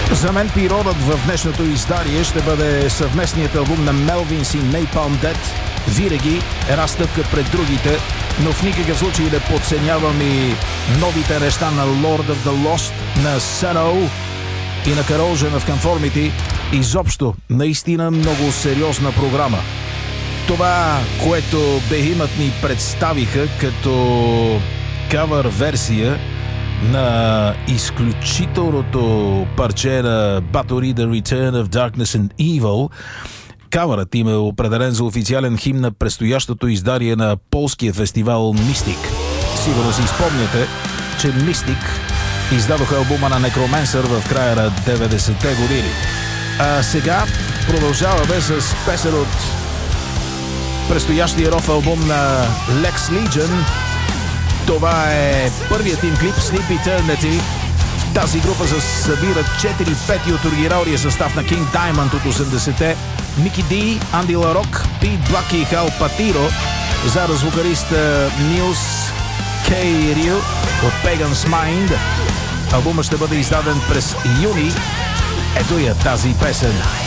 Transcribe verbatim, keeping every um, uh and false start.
За мен пиродът в днешното издание ще бъде съвместният албум на Melvins и Napalm Death. Винаги една стъпка пред другите, но в никакъв случай не подценявам и новите неща на Lord of the Lost, на Sano и на Corrosion of Conformity. Изобщо, наистина много сериозна програма. Това, което Behemoth ни представиха като кавър версия на изключителното парче на Bathory The Return of Darkness and Evil. Кавърът им е определен за официален химн на предстоящото издание на полския фестивал Mystic. Сигурно си спомняте, че Mystic издадоха албума на Necromancer в края на деветдесетте години. А сега продължаваме с песен от предстоящия ров албум на Lex Legion. Това е първият им клип Sleep Eternity. В тази група се събират четири пети от оригиналния състав на King Diamond от осемдесетте. Мики Ди, Анди Ларок, Пит Блаки и Хал Патиро, заедно с вокалиста Нилс Кей Рил от Pagan's Mind. Албумът ще бъде издаден през юни. Ето я тази песен.